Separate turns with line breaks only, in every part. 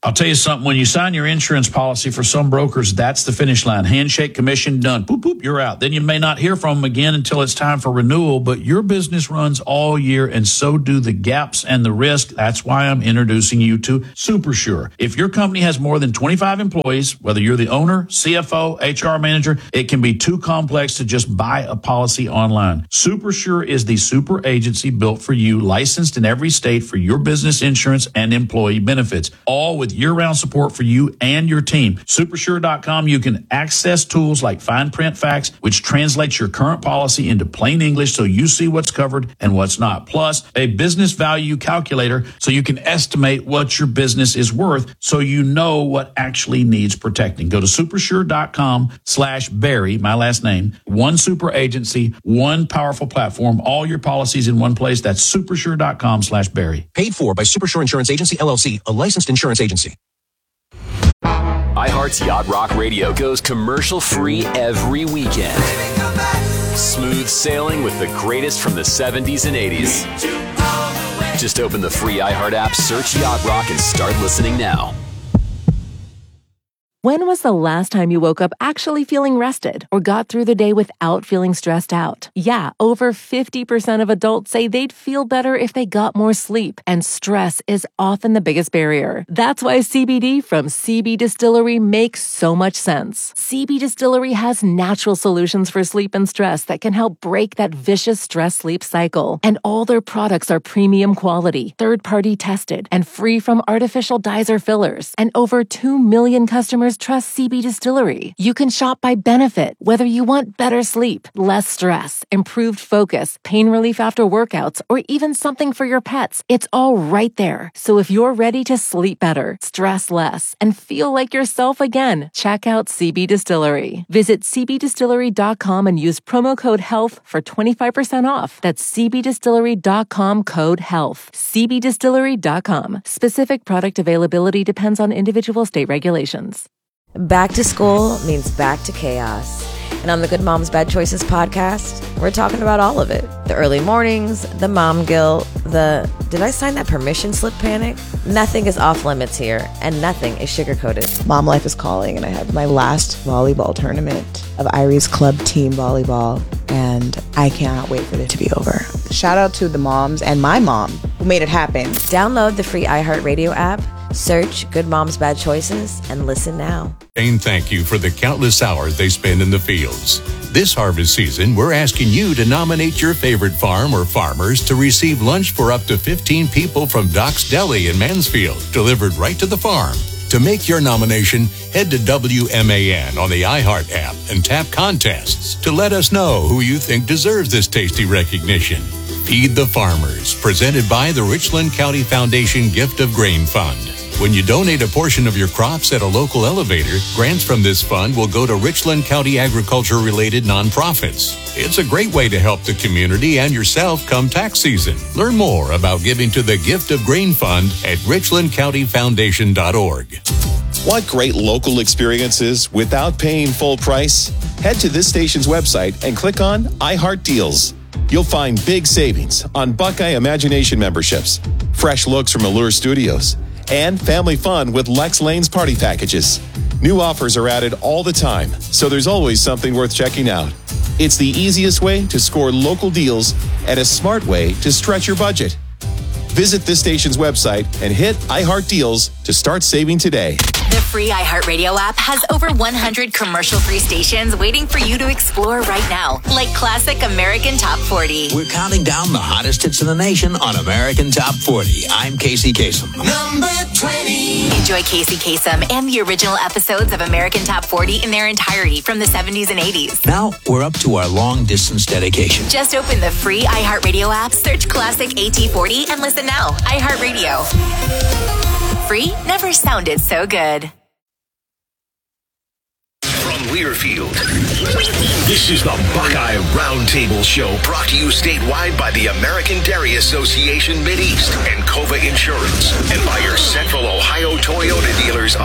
I'll tell you something, when you sign your insurance policy for some brokers, that's the finish line. Handshake, commission, done. Boop, boop, you're out. Then you may not hear from them again until it's time for renewal, but your business runs all year and so do the gaps and the risk. That's why I'm introducing you to SuperSure. If your company has more than 25 employees, whether you're the owner, CFO, HR manager, it can be too complex to just buy a policy online. SuperSure is the super agency built for you, licensed in every state for your business insurance and employee benefits, all with year-round support for you and your team. Supersure.com, you can access tools like Fine Print Facts, which translates your current policy into plain English so you see what's covered and what's not. Plus, a business value calculator so you can estimate what your business is worth so you know what actually needs protecting. Go to supersure.com/Barry, my last name. One super agency, one powerful platform, all your policies in one place. That's supersure.com/Barry.
Paid for by Supersure Insurance Agency, LLC, a licensed insurance agency.
iHeart's Yacht Rock Radio goes commercial-free every weekend. Smooth sailing with the greatest from the 70s and 80s. Just open the free iHeart app, search Yacht Rock, and start listening now.
When was the last time you woke up actually feeling rested or got through the day without feeling stressed out? Yeah, over 50% of adults say they'd feel better if they got more sleep, and stress is often the biggest barrier. That's why CBD from CB Distillery makes so much sense. CB Distillery has natural solutions for sleep and stress that can help break that vicious stress-sleep cycle. And all their products are premium quality, third-party tested, and free from artificial dyes or fillers. And over 2 million customers trust CB Distillery. You can shop by benefit, whether you want better sleep, less stress, improved focus, pain relief after workouts, or even something for your pets. It's all right there. So if you're ready to sleep better, stress less, and feel like yourself again, check out CB Distillery. Visit cbdistillery.com and use promo code HEALTH for 25% off. That's cbdistillery.com, code HEALTH. cbdistillery.com. Specific product availability depends on individual state regulations.
Back to school means back to chaos. And on the Good Moms Bad Choices podcast, we're talking about all of it. The early mornings, the mom guilt, the did I sign that permission slip panic? Nothing is off limits here, and nothing is sugar-coated.
Mom life is calling, and I have my last volleyball tournament of Irie's Club Team Volleyball, and I cannot wait for it to be over. Shout out to the moms and my mom who made it happen.
Download the free iHeartRadio app, search Good Moms Bad Choices, and listen now.
And thank you for the countless hours they spend in the fields. This harvest season, we're asking you to nominate your favorite farm or farmers to receive lunch for up to 15 people from Doc's Deli in Mansfield, delivered right to the farm. To make your nomination, head to WMAN on the iHeart app and tap contests to let us know who you think deserves this tasty recognition. Feed the Farmers, presented by the Richland County Foundation Gift of Grain Fund. When you donate a portion of your crops at a local elevator, grants from this fund will go to Richland County agriculture-related nonprofits. It's a great way to help the community and yourself come tax season. Learn more about giving to the Gift of Grain Fund at richlandcountyfoundation.org.
Want great local experiences without paying full price? Head to this station's website and click on iHeart Deals. You'll find big savings on Buckeye Imagination memberships, fresh looks from Allure Studios, and family fun with Lex Lane's party packages. New offers are added all the time, so there's always something worth checking out. It's the easiest way to score local deals and a smart way to stretch your budget. Visit this station's website and hit iHeart Deals to start saving today.
The free iHeartRadio app has over 100 commercial-free stations waiting for you to explore right now, like classic American Top 40.
We're counting down the hottest hits in the nation on American Top 40. I'm Casey Kasem.
Number 20. Enjoy Casey Kasem and the original episodes of American Top 40 in their entirety from the 70s and 80s.
Now we're up to our long-distance dedication.
Just open the free iHeartRadio app, search classic AT40, and listen now. iHeartRadio. Free never sounded so good.
From Learfield, this is the Buckeye Roundtable Show, brought to you statewide by the American Dairy Association Mideast and Cova Insurance, and by your Central Ohio Toyota dealers on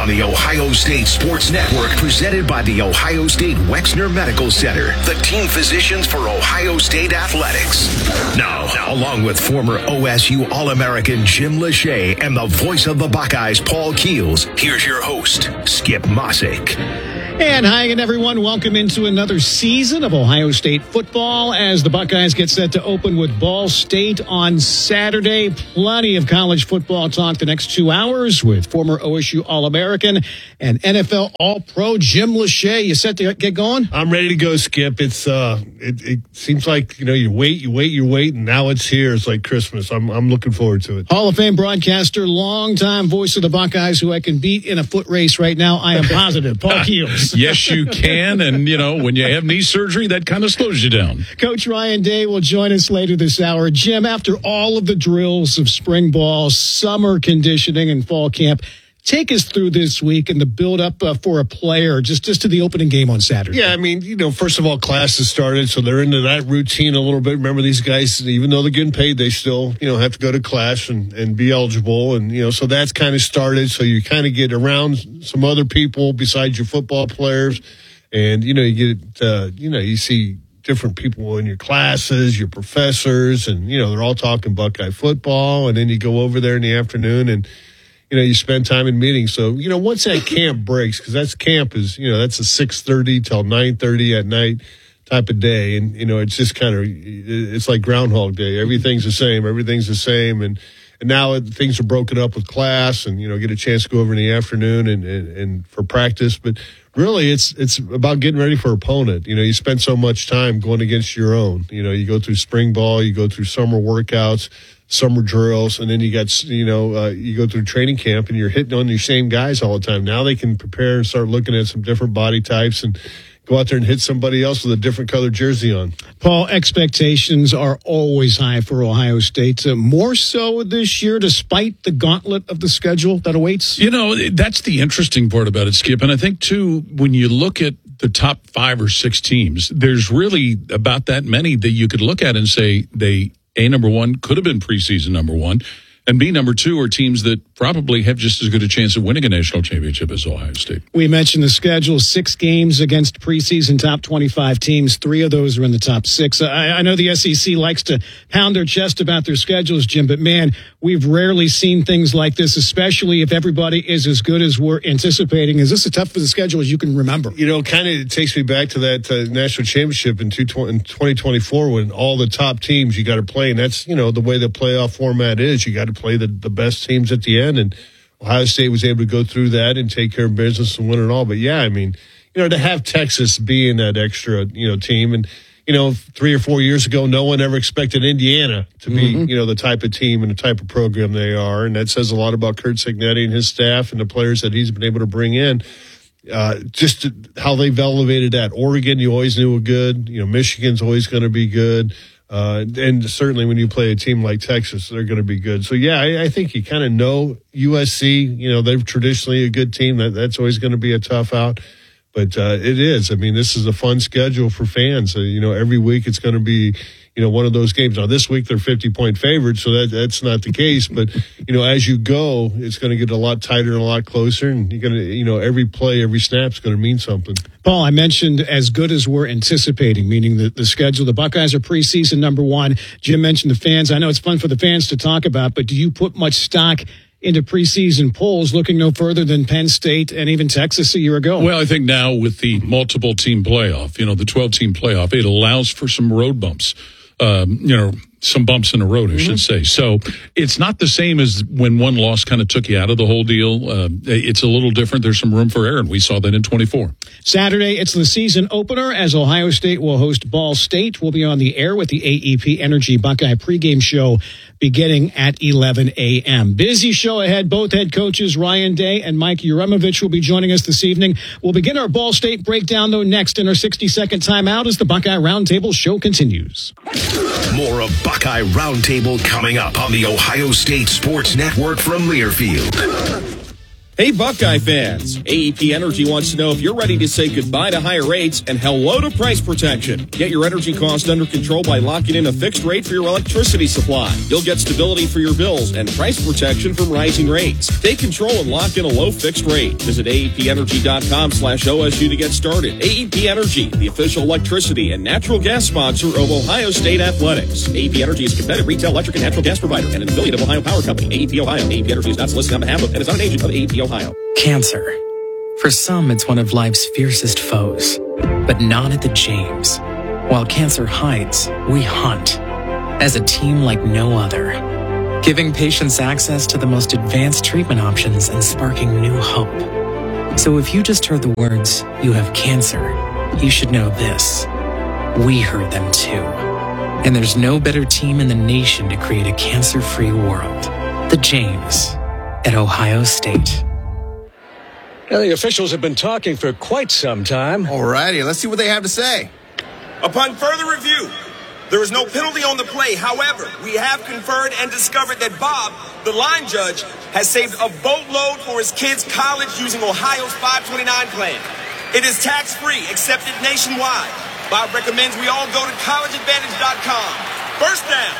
on the Ohio State Sports Network, presented by the Ohio State Wexner Medical Center, the team physicians for Ohio State Athletics. Now, along with former OSU All-American Jim Lachey and the voice of the Buckeyes, Paul Keels, here's your host, Skip Mossick.
And hi again, everyone. Welcome into another season of Ohio State football as the Buckeyes get set to open with Ball State on Saturday. Plenty of college football talk the next 2 hours with former OSU All-American and NFL All-Pro Jim Lachey. You set to get going?
I'm ready to go, Skip. It's it seems like, you wait, and now it's here. It's like Christmas. I'm looking forward to it.
Hall of Fame broadcaster, longtime voice of the Buckeyes, who I can beat in a foot race right now. I am positive. Paul Keels.
Yes, you can. And, when you have knee surgery, that kind of slows you down.
Coach Ryan Day will join us later this hour. Jim, after all of the drills of spring ball, summer conditioning, and fall camp, take us through this week and the build-up for a player just to the opening game on Saturday.
Yeah, first of all, classes started, so they're into that routine a little bit. Remember, these guys, even though they're getting paid, they still, have to go to class and be eligible. And, so that's kind of started. So you kind of get around some other people besides your football players. And, you get, you see different people in your classes, your professors, and, they're all talking Buckeye football. And then you go over there in the afternoon and, you spend time in meetings. So, once that camp breaks, because that's camp is, that's a 6:30 till 9:30 at night type of day. And, it's just kind of, it's like Groundhog Day. Everything's the same. And now things are broken up with class and, get a chance to go over in the afternoon and for practice. But really, it's about getting ready for opponent. You spend so much time going against your own. You go through spring ball, you go through summer workouts, summer drills, and then you got, you go through training camp and you're hitting on your same guys all the time. Now they can prepare and start looking at some different body types and go out there and hit somebody else with a different colored jersey on.
Paul, expectations are always high for Ohio State. More so this year, despite the gauntlet of the schedule that awaits?
That's the interesting part about it, Skip. And I think, too, when you look at the top 5 or 6 teams, there's really about that many that you could look at and say number one, could have been preseason number one, and B, number 2 are teams that probably have just as good a chance of winning a national championship as Ohio State.
We mentioned the schedule, 6 games against preseason top 25 teams. 3 of those are in the top 6. I know the SEC likes to pound their chest about their schedules, Jim, but man, we've rarely seen things like this, especially if everybody is as good as we're anticipating. Is this as tough of a schedule as you can remember?
Kind of it takes me back to that national championship in 2024 when all the top teams you got to play, and that's, the way the playoff format is. You got to play the best teams at the end, and Ohio State was able to go through that and take care of business and win it all. But yeah, to have Texas being that extra, team, and 3 or 4 years ago, no one ever expected Indiana to be, the type of team and the type of program they are, and that says a lot about Curt Cignetti and his staff and the players that he's been able to bring in. Just how they've elevated that. Oregon, you always knew were good. Michigan's always going to be good. And certainly when you play a team like Texas, they're going to be good. So, yeah, I think you kind of know USC, they're traditionally a good team. That's always going to be a tough out. But it is. This is a fun schedule for fans. Every week it's going to be, one of those games. Now, this week they're 50-point favorites, so that's not the case. But, as you go, it's going to get a lot tighter and a lot closer. And you're going to, every play, every snap is going to mean something.
Paul, I mentioned as good as we're anticipating, meaning the schedule. The Buckeyes are preseason number 1. Jim mentioned the fans. I know it's fun for the fans to talk about, but do you put much stock into preseason polls, looking no further than Penn State and even Texas a year ago?
Well, I think now with the multiple team playoff, the 12-team playoff, it allows for some road bumps. Some bumps in the road, I should say. So it's not the same as when one loss kind of took you out of the whole deal. It's a little different. There's some room for error, and we saw that in 24.
Saturday, it's the season opener as Ohio State will host Ball State. We'll be on the air with the AEP Energy Buckeye pregame show beginning at 11 a.m. Busy show ahead. Both head coaches, Ryan Day and Mike Uremovich, will be joining us this evening. We'll begin our Ball State breakdown, though, next in our 60-second timeout as the Buckeye Roundtable show continues.
More of Buckeye Roundtable coming up on the Ohio State Sports Network from Learfield.
Hey, Buckeye fans. AEP Energy wants to know if you're ready to say goodbye to higher rates and hello to price protection. Get your energy costs under control by locking in a fixed rate for your electricity supply. You'll get stability for your bills and price protection from rising rates. Take control and lock in a low fixed rate. Visit AEPenergy.com/OSU to get started. AEP Energy, the official electricity and natural gas sponsor of Ohio State Athletics. AEP Energy is a competitive retail electric and natural gas provider and an affiliate of Ohio Power Company. AEP Ohio. AEP Energy is not solicited on behalf of and is not an agent of AEP Ohio.
Cancer. For some, it's one of life's fiercest foes, but not at the James. While cancer hides, we hunt as a team like no other, giving patients access to the most advanced treatment options and sparking new hope. So if you just heard the words, "you have cancer," you should know this. We heard them too. And there's no better team in the nation to create a cancer-free world. The James at Ohio State.
Well, the officials have been talking for quite some time.
All righty, let's see what they have to say.
Upon further review, there is no penalty on the play. However, we have conferred and discovered that Bob, the line judge, has saved a boatload for his kids' college using Ohio's 529 plan. It is tax-free, accepted nationwide. Bob recommends we all go to collegeadvantage.com. First down.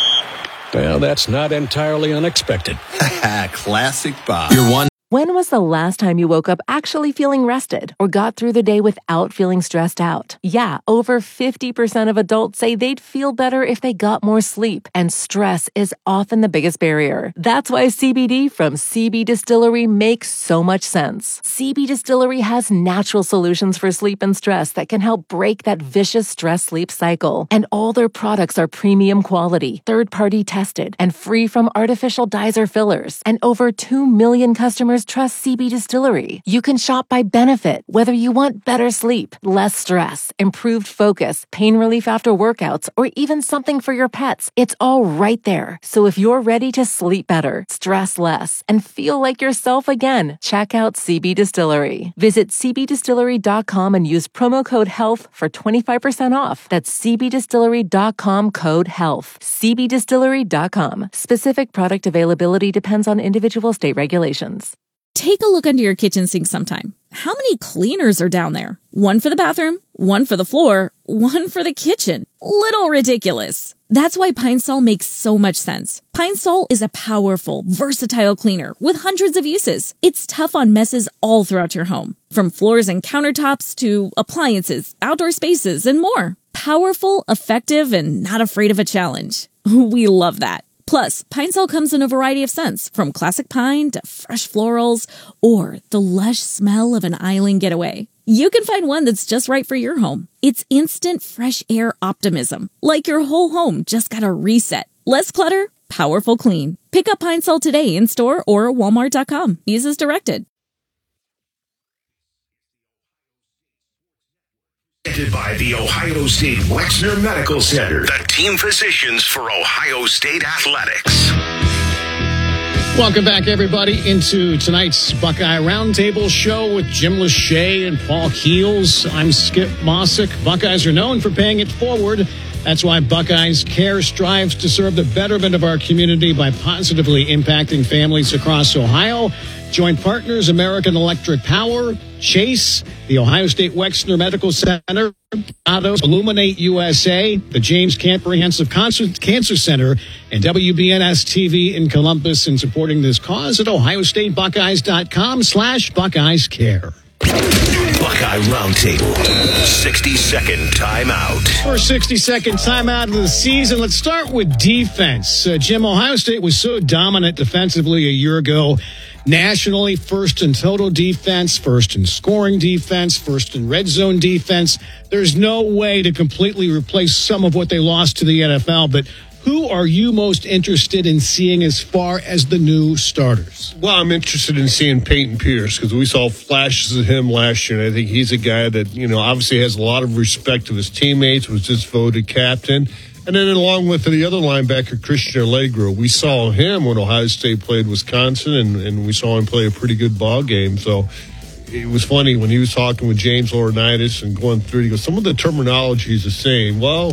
Well, that's not entirely unexpected.
Classic Bob.
You're one.
When was the last time you woke up actually feeling rested or got through the day without feeling stressed out? Yeah, over 50% of adults say they'd feel better if they got more sleep, and stress is often the biggest barrier. That's why CBD from CB Distillery makes so much sense. CB Distillery has natural solutions for sleep and stress that can help break that vicious stress-sleep cycle. And all their products are premium quality, third-party tested, and free from artificial dyes or fillers. And over 2 million customers trust CB Distillery. You can shop by benefit, whether you want better sleep, less stress, improved focus, pain relief after workouts, or even something for your pets. It's all right there. So if you're ready to sleep better, stress less, and feel like yourself again, check out CB Distillery. Visit cbdistillery.com and use promo code HEALTH for 25% off. That's cbdistillery.com code HEALTH. cbdistillery.com. Specific product availability depends on individual state regulations.
Take a look under your kitchen sink sometime. How many cleaners are down there? One for the bathroom, one for the floor, one for the kitchen. Little ridiculous. That's why Pine Sol makes so much sense. Pine Sol is a powerful, versatile cleaner with hundreds of uses. It's tough on messes all throughout your home, from floors and countertops to appliances, outdoor spaces, and more. Powerful, effective, and not afraid of a challenge. We love that. Plus, Pine Sol comes in a variety of scents, from classic pine to fresh florals, or the lush smell of an island getaway. You can find one that's just right for your home. It's instant fresh air optimism, like your whole home just got a reset. Less clutter, powerful clean. Pick up Pine Sol today in store or walmart.com. Use as directed.
By the Ohio State Wexner Medical Center, the team physicians for Ohio State Athletics.
Welcome back, everybody, into tonight's Buckeye Roundtable show with Jim Lachey and Paul Keels. I'm Skip Mossick. Buckeyes are known for paying it forward. That's why Buckeyes Care strives to serve the betterment of our community by positively impacting families across Ohio. Joint partners, American Electric Power, Chase, the Ohio State Wexner Medical Center, Illuminate USA, the James Comprehensive Cancer Center, and WBNS TV in Columbus, in supporting this cause at ohiostatebuckeyes.com/Buckeyes Care.
Buckeye Roundtable, 60-second timeout.
First 60-second timeout of the season. Let's start with defense. Jim, Ohio State was so dominant defensively a year ago. Nationally, first in total defense, first in scoring defense, first in red zone defense. There's no way to completely replace some of what they lost to the NFL, but who are you most interested in seeing as far as the new starters?
Well, I'm interested in seeing Peyton Pierce because we saw flashes of him last year, and I think he's a guy that, obviously has a lot of respect of his teammates, was just voted captain. And then along with the other linebacker, Christian Allegro, we saw him when Ohio State played Wisconsin, and we saw him play a pretty good ball game. So it was funny when he was talking with James Laurinaitis and going through. He goes, some of the terminology is the same. Well,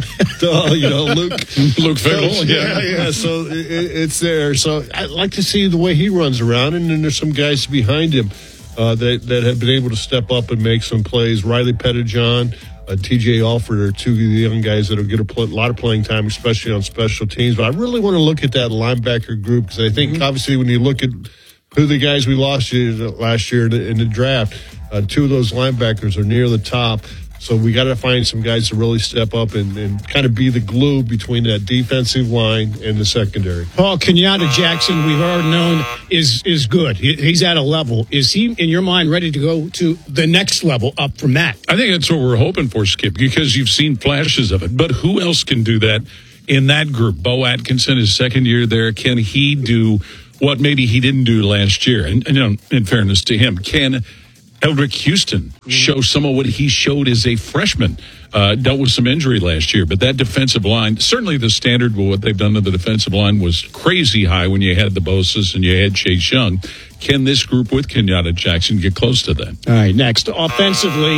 Luke
Fickell,
yeah. So it's there. So I like to see the way he runs around, and then there's some guys behind him that have been able to step up and make some plays. Riley Pettijohn, TJ Alford are two of the young guys that will get a lot of playing time, especially on special teams. But I really want to look at that linebacker group because I think obviously when you look at who the guys we lost last year in the draft, two of those linebackers are near the top. So we got to find some guys to really step up and kind of be the glue between that defensive line and the secondary.
Paul, Kenyatta Jackson, we've already known, is good. He's at a level. Is he, in your mind, ready to go to the next level up from that?
I think that's what we're hoping for, Skip, because you've seen flashes of it. But who else can do that in that group? Bo Atkinson, his second year there. Can he do what maybe he didn't do last year? And in fairness to him, can Eldrick Houston show some of what he showed as a freshman? Dealt with some injury last year, but that defensive line, certainly the standard of what they've done to the defensive line was crazy high when you had the Bosa's and you had Chase Young. Can this group with Kenyatta Jackson get close to that?
All right, next. Offensively,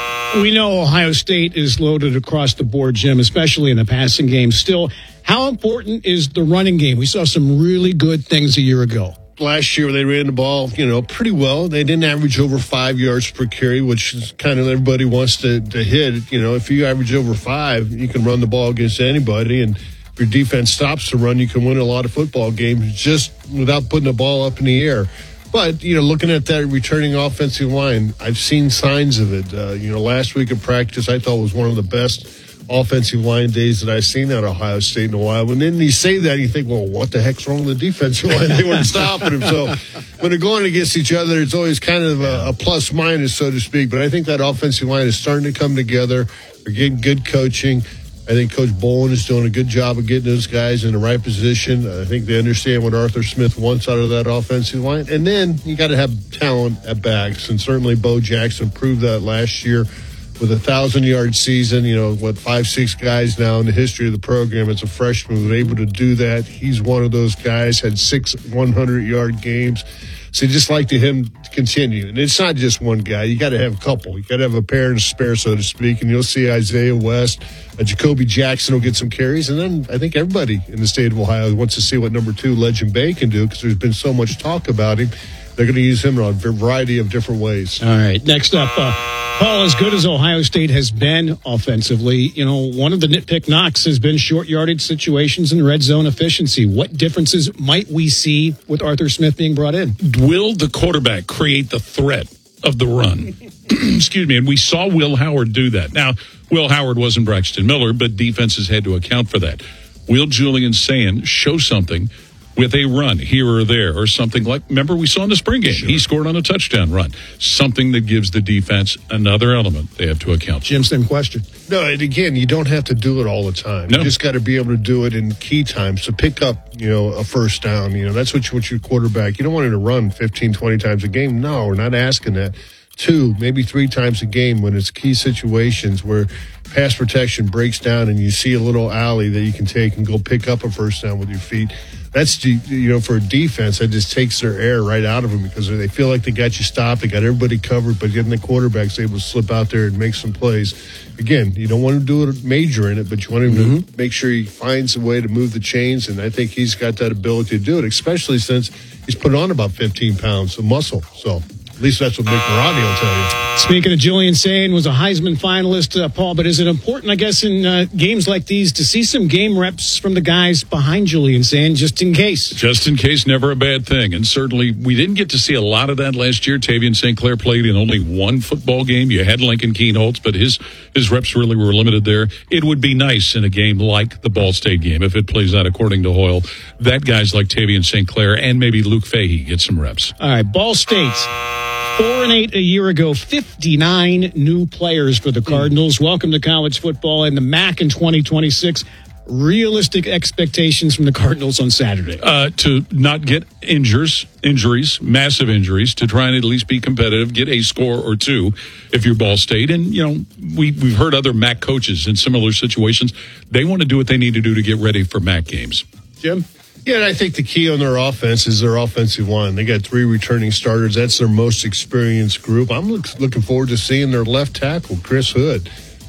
we know Ohio State is loaded across the board, Jim, especially in the passing game. Still, how important is the running game? We saw some really good things a year ago.
Last year, they ran the ball, pretty well. They didn't average over 5 yards per carry, which is kind of everybody wants to hit. If you average over 5, you can run the ball against anybody. And if your defense stops the run, you can win a lot of football games just without putting the ball up in the air. But, looking at that returning offensive line, I've seen signs of it. Last week of practice, I thought was one of the best offensive line days that I've seen at Ohio State in a while. And then you say that, you think, well, what the heck's wrong with the defensive line? They weren't stopping them. So when they're going against each other, it's always kind of a plus minus, so to speak. But I think that offensive line is starting to come together. They're getting good coaching. I think Coach Bowen is doing a good job of getting those guys in the right position. I think they understand what Arthur Smith wants out of that offensive line. And then you got to have talent at backs. And certainly Bo Jackson proved that last year with a 1,000-yard season. 5-6 guys now in the history of the program as a freshman who was able to do that. He's one of those guys, had 6 100-yard games. So you just like to him to continue. And it's not just one guy. You got to have a couple. You got to have a pair and a spare, so to speak. And you'll see Isaiah West, Jacoby Jackson will get some carries. And then I think everybody in the state of Ohio wants to see what number 2, Legend Bay, can do because there's been so much talk about him. They're going to use him in a variety of different ways.
All right. Next up, Paul, as good as Ohio State has been offensively, one of the nitpick knocks has been short yardage situations and red zone efficiency. What differences might we see with Arthur Smith being brought in?
Will the quarterback create the threat of the run? Excuse me. And we saw Will Howard do that. Now, Will Howard wasn't Braxton Miller, but defenses had to account for that. Will Julian Sand show something with a run here or there or something like, remember we saw in the spring game, He scored on a touchdown run. Something that gives the defense another element they have to account for.
Jim, same question.
No, and again, you don't have to do it all the time. No. You just got to be able to do it in key times to pick up, a first down. That's what your quarterback, you don't want him to run 15, 20 times a game. No, we're not asking that. 2, maybe 3 times a game when it's key situations where pass protection breaks down and you see a little alley that you can take and go pick up a first down with your feet. That's, for a defense, that just takes their air right out of them because they feel like they got you stopped, they got everybody covered, but then the quarterback's able to slip out there and make some plays. Again, you don't want to do it major in it, but you want him to make sure he finds a way to move the chains, and I think he's got that ability to do it, especially since he's put on about 15 pounds of muscle. So at least that's what Mick Maroney will tell you.
Speaking of Julian Sand, was a Heisman finalist, Paul, but is it important, I guess, in games like these to see some game reps from the guys behind Julian Sand just in case?
Just in case, never a bad thing. And certainly we didn't get to see a lot of that last year. Tavian St. Clair played in only one football game. You had Lincoln Keenholz, but his reps really were limited there. It would be nice in a game like the Ball State game, if it plays out according to Hoyle, that guys like Tavian St. Clair and maybe Luke Fahey get some reps.
All right, Ball State. 4-8 a year ago, 59 new players for the Cardinals. Welcome to college football and the MAC in 2026. Realistic expectations from the Cardinals on Saturday.
To not get injuries, massive injuries, to try and at least be competitive, get a score or two if you're Ball State. And, we've heard other MAC coaches in similar situations. They want to do what they need to do to get ready for MAC games.
Jim?
Yeah, and I think the key on their offense is their offensive line. They got 3 returning starters. That's their most experienced group. I'm looking forward to seeing their left tackle, Chris Hood.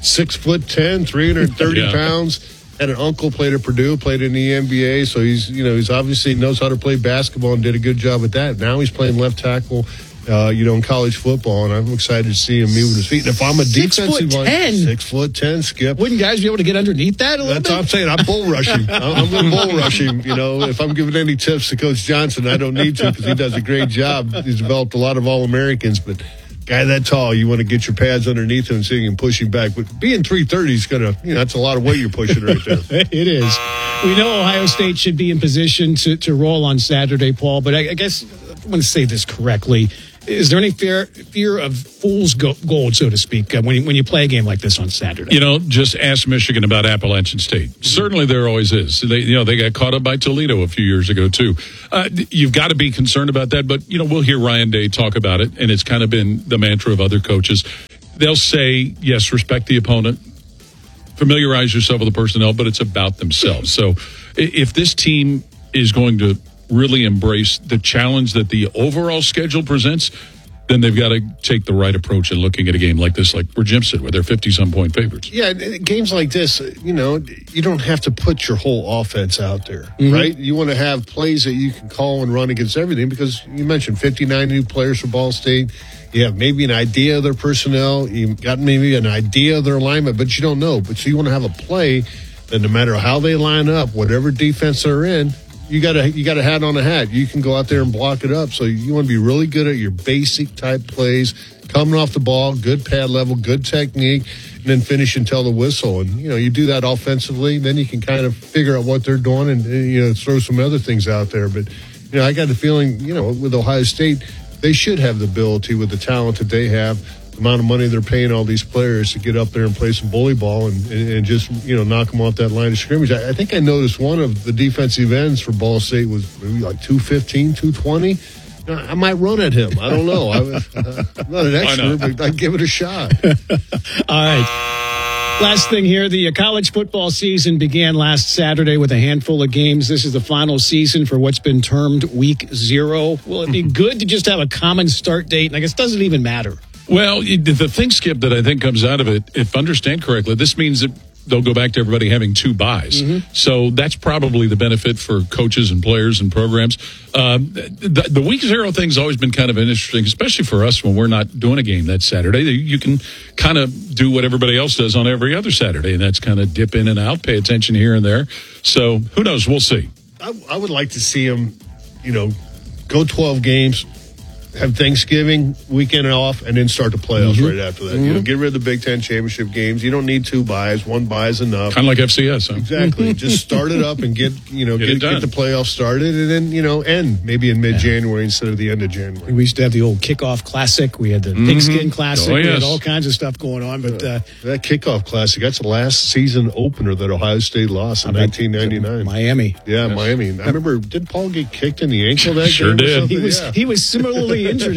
6'10", 330 pounds. Had an uncle, played at Purdue, played in the NBA, so he's obviously knows how to play basketball and did a good job at that. Now he's playing left tackle, in college football, and I'm excited to see him move with his feet. And if I'm a defensive line, 6'10", Skip.
Wouldn't guys be able to get underneath that a little bit?
That's what I'm saying. I'm bull rushing. I'm going bull rushing. If I'm giving any tips to Coach Johnson, I don't need to because he does a great job. He's developed a lot of All-Americans, but guy that tall, you want to get your pads underneath him so you can push him back. But being 330 is going to, that's a lot of weight you're pushing right there.
It is. We know Ohio State should be in position to roll on Saturday, Paul, but I guess I want to say this correctly. Is there any fear of fool's gold, so to speak, when you play a game like this on Saturday?
Just ask Michigan about Appalachian State. Mm-hmm. Certainly there always is. They got caught up by Toledo a few years ago, too. You've got to be concerned about that, but, we'll hear Ryan Day talk about it, and it's kind of been the mantra of other coaches. They'll say, yes, respect the opponent, familiarize yourself with the personnel, but it's about themselves. So if this team is going to really embrace the challenge that the overall schedule presents, then they've got to take the right approach in looking at a game like this, like where Jim said, where they're 50-some point favorites.
Yeah, games like this, you don't have to put your whole offense out there, right? You want to have plays that you can call and run against everything because you mentioned 59 new players for Ball State. You have maybe an idea of their personnel. You've got maybe an idea of their alignment, but you don't know. But so you want to have a play that no matter how they line up, whatever defense they're in, you got a hat on a hat. You can go out there and block it up. So you want to be really good at your basic type plays, coming off the ball, good pad level, good technique, and then finish until the whistle. And, you do that offensively, then you can kind of figure out what they're doing and throw some other things out there. But, I got the feeling, with Ohio State, they should have the ability with the talent that they have, the amount of money they're paying all these players to get up there and play some bully ball and just, knock them off that line of scrimmage. I think I noticed one of the defensive ends for Ball State was maybe like 215, 220. I might run at him. I don't know. I'm not an expert, but I'd give it a shot.
All right. Last thing here, the college football season began last Saturday with a handful of games. This is the final season for what's been termed Week 0. Will it be good to just have a common start date? And I guess it doesn't even matter.
Well, the thing, Skip, that I think comes out of it, if I understand correctly, this means that they'll go back to everybody having 2 buys. Mm-hmm. So that's probably the benefit for coaches and players and programs. The Week 0 thing's always been kind of interesting, especially for us when we're not doing a game that Saturday. You can kind of do what everybody else does on every other Saturday, and that's kind of dip in and out, pay attention here and there. So who knows? We'll see.
I would like to see them, go 12 games, have Thanksgiving weekend off, and then start the playoffs right after that. Get rid of the Big Ten championship games. You don't need 2 buys. 1 buy is enough.
Kind of like FCS, huh?
Exactly. Just start it up and get the playoffs started, and then end maybe in mid-January instead of the end of January.
We used to have the old kickoff classic. We had the pigskin classic. We had all kinds of stuff going on. But
that kickoff classic, that's the last season opener that Ohio State lost in 1999.
Miami.
Yeah, Miami. I remember, did Paul get kicked in the ankle that
sure
game?
Did.
He was similarly injured.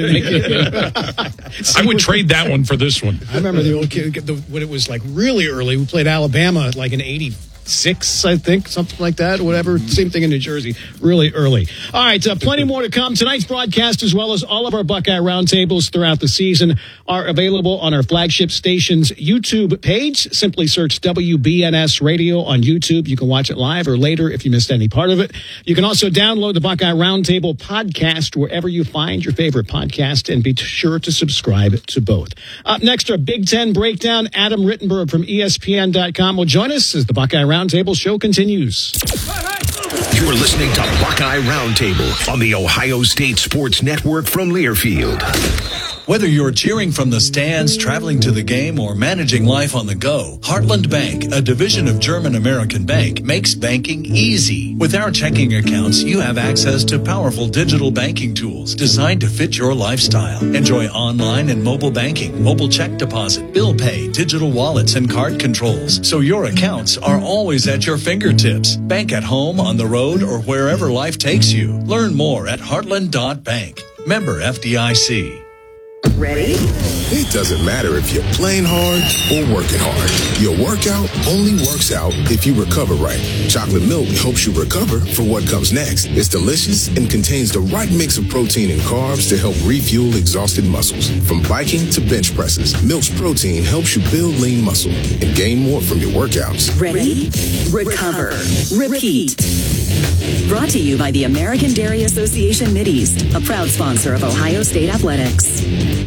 I would trade that one for this one.
I remember the old kid when it was like really early. We played Alabama like in 86, I think, something like that, whatever. Same thing in New Jersey, really early. All right, plenty more to come. Tonight's broadcast, as well as all of our Buckeye Roundtables throughout the season, are available on our flagship station's YouTube page. Simply search WBNS Radio on YouTube. You can watch it live or later if you missed any part of it. You can also download the Buckeye Roundtable podcast wherever you find your favorite podcast, and be sure to subscribe to both. Up next, our Big Ten breakdown. Adam Rittenberg from ESPN.com will join us as the Buckeye Roundtable show continues.
You're listening to Buckeye Roundtable on the Ohio State Sports Network from Learfield.
Whether you're cheering from the stands, traveling to the game, or managing life on the go, Heartland Bank, a division of German American Bank, makes banking easy. With our checking accounts, you have access to powerful digital banking tools designed to fit your lifestyle. Enjoy online and mobile banking, mobile check deposit, bill pay, digital wallets, and card controls, so your accounts are always at your fingertips. Bank at home, on the road, or wherever life takes you. Learn more at heartland.bank. Member FDIC.
Ready?
It doesn't matter if you're playing hard or working hard. Your workout only works out if you recover right. Chocolate milk helps you recover for what comes next. It's delicious and contains the right mix of protein and carbs to help refuel exhausted muscles. From biking to bench presses, Milk's protein helps you build lean muscle and gain more from your workouts.
Ready? Recover. Repeat. Brought to you by the American Dairy Association Mideast, a proud sponsor of Ohio State Athletics.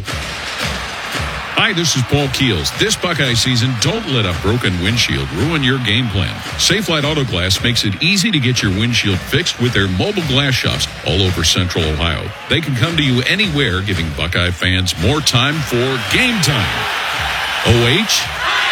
Hi, this is Paul Keels. This Buckeye season, don't let a broken windshield ruin your game plan. Safelite Auto Glass makes it easy to get your windshield fixed with their mobile glass shops all over Central Ohio. They can come to you anywhere, giving Buckeye fans more time for game time. OH?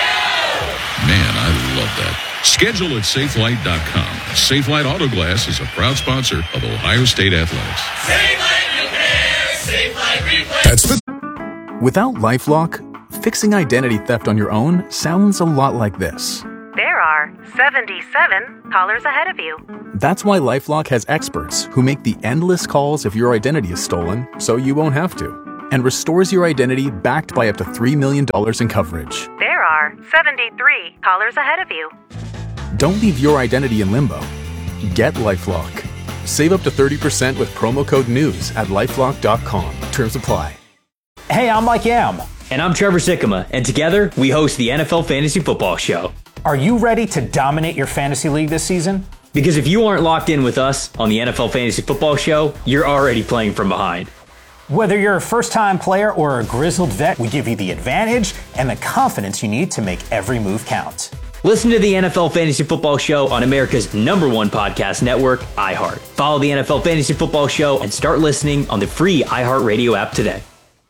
Man, I love that. Schedule at safelite.com. Safelite Auto Glass is a proud sponsor of Ohio State Athletics.
Safelite Repair, Safelite Repair.
That's Without LifeLock, fixing identity theft on your own sounds a lot like this.
There are 77 callers ahead of you.
That's why LifeLock has experts who make the endless calls if your identity is stolen so you won't have to, and restores your identity backed by up to $3 million in coverage.
There are 73 callers ahead of you.
Don't leave your identity in limbo. Get LifeLock. Save up to 30% with promo code NEWS at LifeLock.com. Terms apply.
Hey, I'm Mike Yam. And I'm Trevor Sikkema, and together we host the NFL Fantasy Football Show. Are you ready to dominate your fantasy league this season? Because if you aren't locked in with us on the NFL Fantasy Football Show, you're already playing from behind. Whether you're a first-time player or a grizzled vet, we give you the advantage and the confidence you need to make every move count. Listen to the NFL Fantasy Football Show on America's #1 podcast network, iHeart. Follow the NFL Fantasy Football Show and start listening on the free iHeartRadio app today.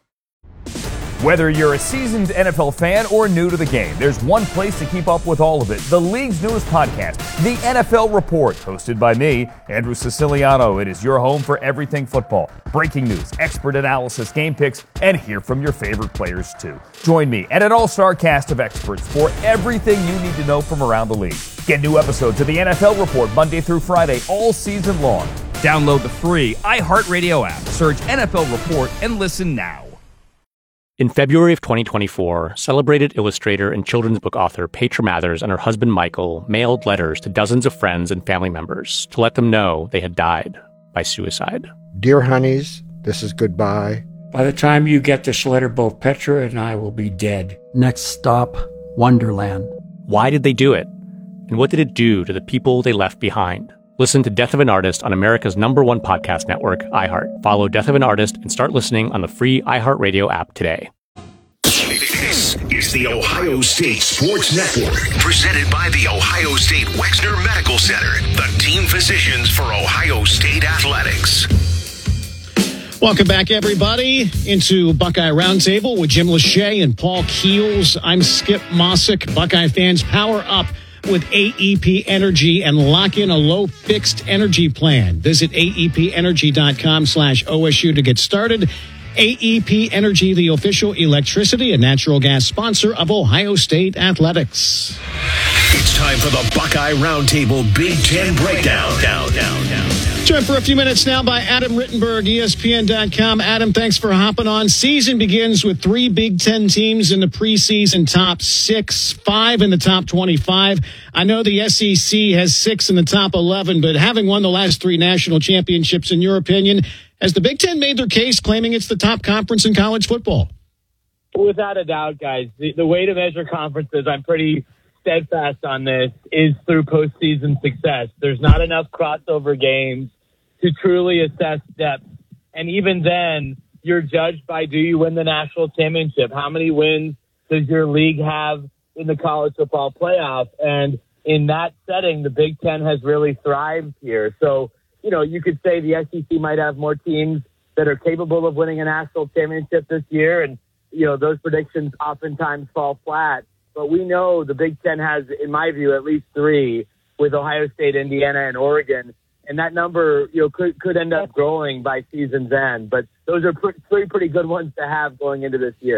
Whether you're a seasoned NFL fan or new to the game, there's one place to keep up with all of it. The league's newest podcast, The NFL Report, hosted by me, Andrew Siciliano. It is your home for everything football. Breaking news, expert analysis, game picks, and hear from your favorite players too. Join me and an all-star cast of experts for everything you need to know from around the league. Get new episodes of The NFL Report Monday through Friday all season long. Download the free iHeartRadio app, search NFL Report, and listen now.
In February of 2024, celebrated illustrator and children's book author Petra Mathers and her husband Michael mailed letters to dozens of friends and family members to let them know they had died by suicide.
Dear honeys, this is goodbye.
By the time you get this letter, both Petra and I will be dead.
Next stop, Wonderland.
Why did they do it? And what did it do to the people they left behind? Listen to Death of an Artist on America's #1 podcast network, iHeart. Follow Death of an Artist and start listening on the free iHeartRadio app today.
This is the Ohio State Sports Network, presented by the Ohio State Wexner Medical Center, the team physicians for Ohio State Athletics.
Welcome back, everybody, into Buckeye Roundtable with Jim Lachey and Paul Keels. I'm Skip Mossick. Buckeye fans, power up with AEP Energy and lock in a low fixed energy plan. Visit aepenergy.com/OSU to get started. AEP Energy, the official electricity and natural gas sponsor of Ohio State Athletics.
It's time for the Buckeye Roundtable Big Ten Breakdown.
Joined for a few minutes now by Adam Rittenberg, ESPN.com. Adam, thanks for hopping on. Season begins with 3 Big Ten teams in the preseason top 6, 5 in the top 25. I know the SEC has 6 in the top 11, but having won the last 3 national championships, in your opinion, has the Big Ten made their case claiming it's the top conference in college football?
Without a doubt, guys. The way to measure conferences, I'm pretty steadfast on this, is through postseason success. There's not enough crossover games to truly assess depth. And even then, you're judged by, do you win the national championship? How many wins does your league have in the college football playoff? And in that setting, the Big Ten has really thrived here. So, you know, you could say the SEC might have more teams that are capable of winning a national championship this year. And, you know, those predictions oftentimes fall flat. But we know the Big Ten has, in my view, at least 3 with Ohio State, Indiana, and Oregon. And that number, you know, could end up growing by season's end. But those are 3 pretty good ones to have going into this year.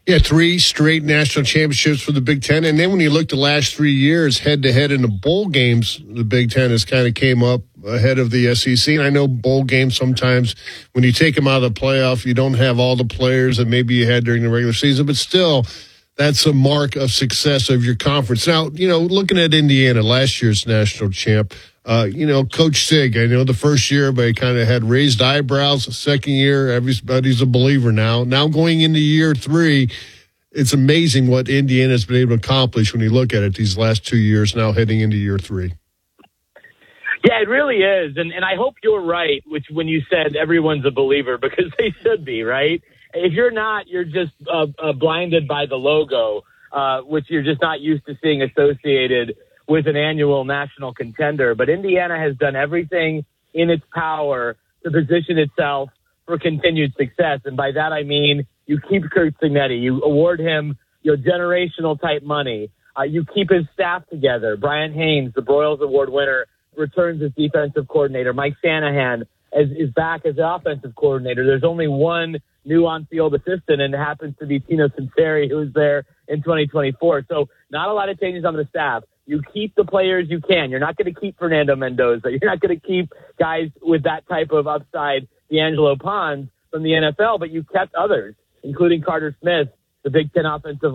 Yeah, 3 straight national championships for the Big Ten. And then when you look the last 3 years head-to-head in the bowl games, the Big Ten has kind of came up ahead of the SEC. And I know bowl games sometimes, when you take them out of the playoff, you don't have all the players that maybe you had during the regular season. But still, that's a mark of success of your conference. Now, looking at Indiana, last year's national champ, Coach Sig, I know the first year, but he kind of had raised eyebrows. The second year, everybody's a believer now. Now going into year 3, it's amazing what Indiana's been able to accomplish when you look at it these last 2 years, now heading into year 3.
Yeah, it really is. And I hope you're right, when you said everyone's a believer, because they should be, right? If you're not, you're just blinded by the logo, which you're just not used to seeing associated with an annual national contender. But Indiana has done everything in its power to position itself for continued success. And by that, I mean, you keep Curt Cignetti, you award him generational type money. You keep his staff together. Brian Haynes, the Broyles Award winner, returns as defensive coordinator. Mike Shanahan is back as the offensive coordinator. There's only one new on-field assistant, and it happens to be Tino Sunseri, who was there in 2024. So not a lot of changes on the staff. You keep the players you can. You're not going to keep Fernando Mendoza. You're not going to keep guys with that type of upside, D'Angelo Pons from the NFL, but you kept others, including Carter Smith, the Big Ten offensive